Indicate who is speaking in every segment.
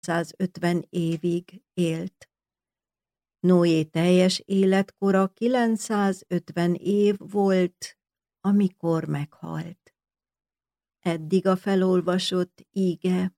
Speaker 1: 950 évig élt. Noé teljes életkora 950 év volt, amikor meghalt. Eddig a felolvasott íge.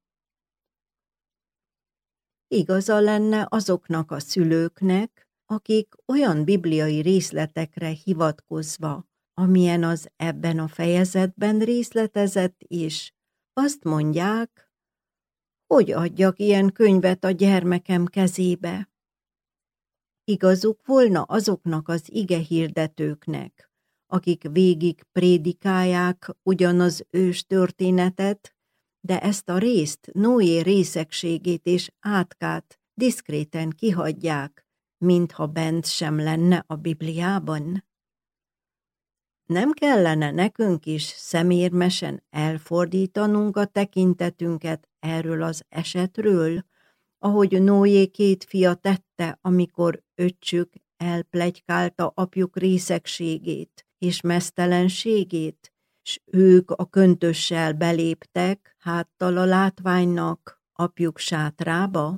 Speaker 1: Igaza lenne azoknak a szülőknek, akik olyan bibliai részletekre hivatkozva, amilyen az ebben a fejezetben részletezett is, azt mondják, hogy adjak ilyen könyvet a gyermekem kezébe. Igazuk volna azoknak az igehirdetőknek, akik végig prédikálják ugyanaz ős történetet, de ezt a részt, Noé részegségét és átkát diszkréten kihagyják, mintha bent sem lenne a Bibliában. Nem kellene nekünk is szemérmesen elfordítanunk a tekintetünket erről az esetről, ahogy Noé 2 fia tette, amikor öccsük elpletykálta apjuk részegségét és meztelenségét, s ők a köntössel beléptek háttal a látványnak apjuk sátrába?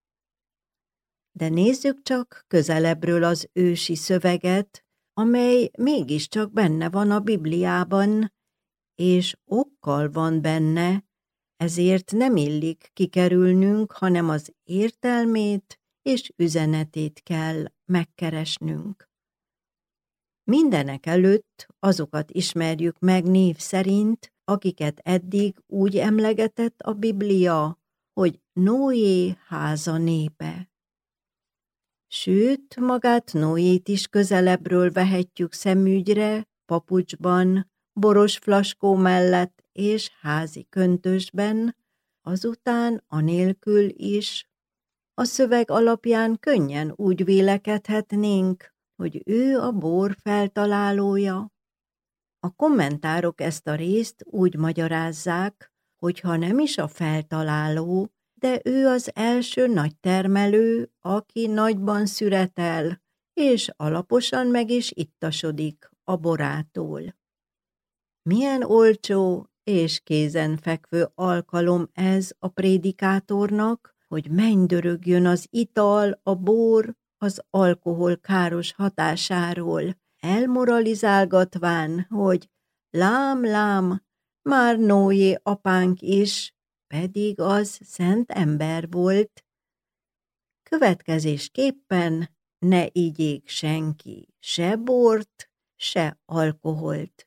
Speaker 1: De nézzük csak közelebbről az ősi szöveget, amely mégiscsak benne van a Bibliában, és okkal van benne, ezért nem illik kikerülnünk, hanem az értelmét és üzenetét kell megkeresnünk. Mindenek előtt azokat ismerjük meg név szerint, akiket eddig úgy emlegetett a Biblia, hogy Noé háza népe. Sőt, magát Noét is közelebbről vehetjük szemügyre, papucsban, boros flaskó mellett és házi köntösben, azután anélkül is. A szöveg alapján könnyen úgy vélekedhetnénk, hogy ő a bor feltalálója. A kommentárok ezt a részt úgy magyarázzák, hogy ha nem is a feltaláló, de ő az első nagy termelő, aki nagyban szüretel, és alaposan meg is ittasodik a borától. Milyen olcsó és kézenfekvő alkalom ez a prédikátornak, hogy mennydörögjön az ital, a bor, az alkohol káros hatásáról, elmoralizálgatván, hogy lám, lám, már Noé apánk is, pedig az szent ember volt. Következésképpen ne igyék senki se bort, se alkoholt.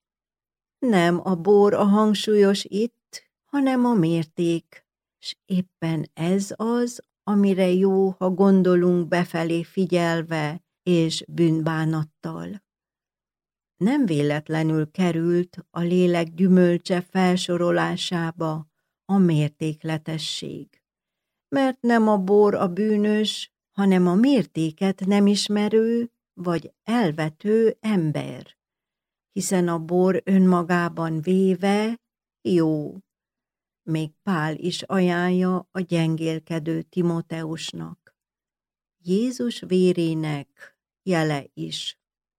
Speaker 1: Nem a bor a hangsúlyos itt, hanem a mérték, s éppen ez az, amire jó, ha gondolunk befelé figyelve és bűnbánattal. Nem véletlenül került a lélek gyümölcse felsorolásába a mértékletesség, mert nem a bor a bűnös, hanem a mértéket nem ismerő vagy elvető ember, hiszen a bor önmagában véve jó. Még Pál is ajánlja a gyengélkedő Timoteusnak. Jézus vérének jele is.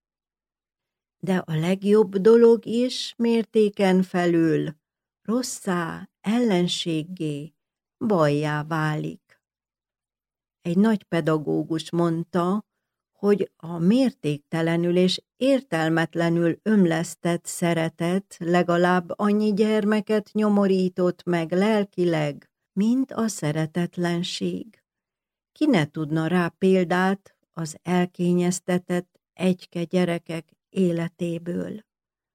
Speaker 1: De a legjobb dolog is mértéken felül rosszá, ellenséggé, bajjá válik. Egy nagy pedagógus mondta, hogy a mértéktelenül és értelmetlenül ömlesztett szeretet legalább annyi gyermeket nyomorított meg lelkileg, mint a szeretetlenség. Ki ne tudna rá példát az elkényeztetett egyke gyerekek életéből?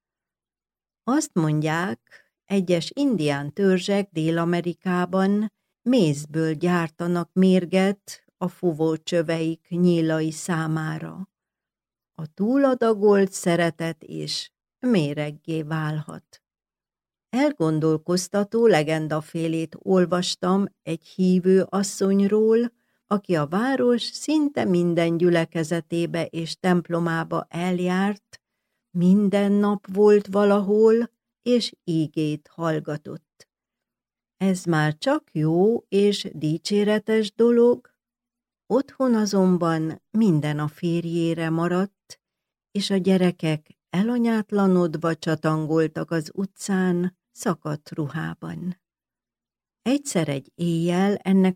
Speaker 1: Azt mondják, egyes indián törzsek Dél-Amerikában mézből gyártanak mérget a fúvócsöveik nyílai számára. A túladagolt szeretet is méreggé válhat. Elgondolkoztató legendafélét olvastam egy hívő asszonyról, aki a város szinte minden gyülekezetébe és templomába eljárt, minden nap volt valahol, és ígét hallgatott. Ez már csak jó és dicséretes dolog, otthon azonban minden a férjére maradt, és a gyerekek elanyátlanodva csatangoltak az utcán szakadt ruhában. Egyszer egy éjjel ennek